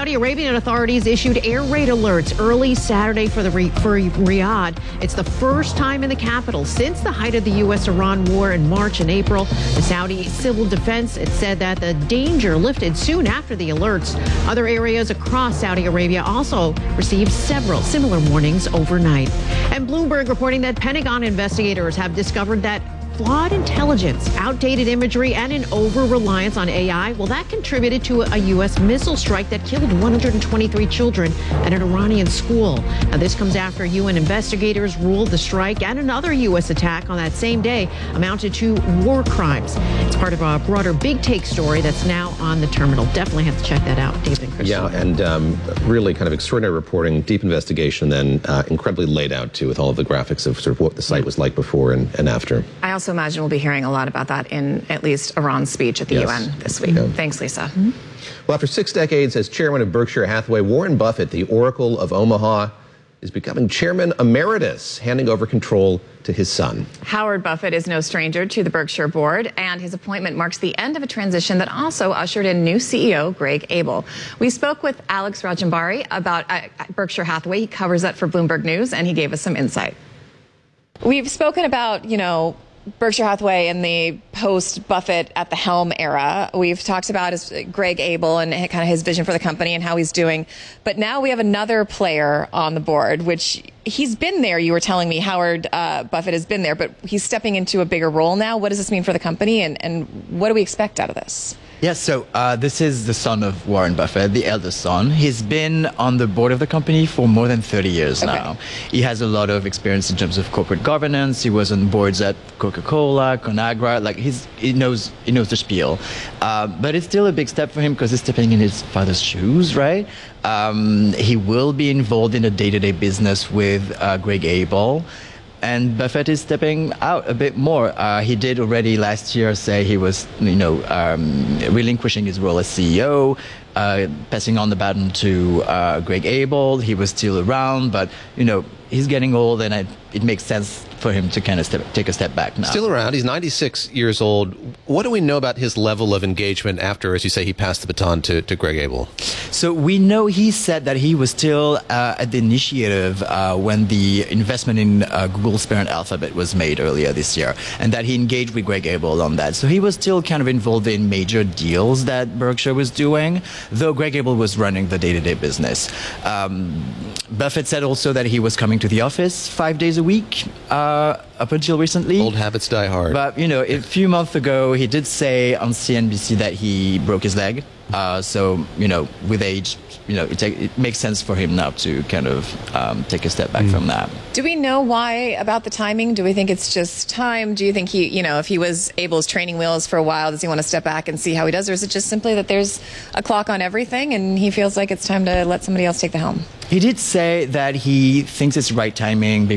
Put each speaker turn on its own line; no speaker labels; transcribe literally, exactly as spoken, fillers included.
Saudi Arabian authorities issued air raid alerts early Saturday for the for Riyadh. It's the first time in the capital since the height of the U S Iran war in March and April. The Saudi Civil Defense it said that the danger lifted soon after the alerts. Other areas across Saudi Arabia also received several similar warnings overnight. And Bloomberg reporting that Pentagon investigators have discovered that flawed intelligence, outdated imagery, and an over-reliance on A I, well, that contributed to a U S missile strike that killed one hundred twenty-three children at an Iranian school. Now, this comes after U N investigators ruled the strike and another U S attack on that same day amounted to war crimes. It's part of a broader big take story that's now on the terminal. Definitely have to check that out, David and Chris.
Yeah, and um, really kind of extraordinary reporting, deep investigation, then uh, incredibly laid out, too, with all of the graphics of sort of what the site was like before and, and after.
I also imagine we'll be hearing a lot about that in at least Iran's speech at the
yes.
U N this week.
Yeah.
Thanks, Lisa.
Mm-hmm. Well, after six decades as chairman of Berkshire Hathaway, Warren Buffett, the Oracle of Omaha, is becoming chairman emeritus, handing over control to his son.
Howard Buffett is no stranger to the Berkshire board, and his appointment marks the end of a transition that also ushered in new C E O Greg Abel. We spoke with Alex Rajambari about uh, Berkshire Hathaway. He covers that for Bloomberg News, and he gave us some insight. We've spoken about, you know, Berkshire Hathaway in the post-Buffett at the helm era. We've talked about his, Greg Abel and kind of his vision for the company and how he's doing. But now we have another player on the board, which he's been there. You were telling me Howard uh, Buffett has been there, but he's stepping into a bigger role now. What does this mean for the company, and, and what do we expect out of this?
Yes, so uh, this is the son of Warren Buffett, the eldest son. He's been on the board of the company for more than thirty years okay. now. He has a lot of experience in terms of corporate governance. He was on boards at Coca-Cola, Conagra. Like he's, he knows he knows the spiel. Uh, but it's still a big step for him because he's stepping in his father's shoes, right? Um, he will be involved in the day-to-day business with uh, Greg Abel. And Buffett is stepping out a bit more. Uh, he did already last year say he was, you know, um, relinquishing his role as C E O, uh, passing on the baton to uh, Greg Abel. He was still around, but, you know, he's getting old, and I, it makes sense for him to kind of step, take a step back now.
Still around. He's ninety-six years old. What do we know about his level of engagement after, as you say, he passed the baton to, to Greg Abel?
So we know he said that he was still uh, at the initiative uh, when the investment in uh, Google's parent Alphabet was made earlier this year, and that he engaged with Greg Abel on that. So he was still kind of involved in major deals that Berkshire was doing, though Greg Abel was running the day-to-day business. Um, Buffett said also that he was coming to the office five days a week uh, up until recently.
Old habits die hard.
But, you know, a few months ago, he did say on C N B C that he broke his leg. Uh, so, you know, with age, you know, it, take, it makes sense for him now to kind of um, take a step back mm. from that.
Do we know why about the timing? Do we think it's just time? Do you think he, you know, if he was Abel's training wheels for a while, does he want to step back and see how he does? Or is it just simply that there's a clock on everything and he feels like it's time to let somebody else take the helm?
He did say that he thinks it's right timing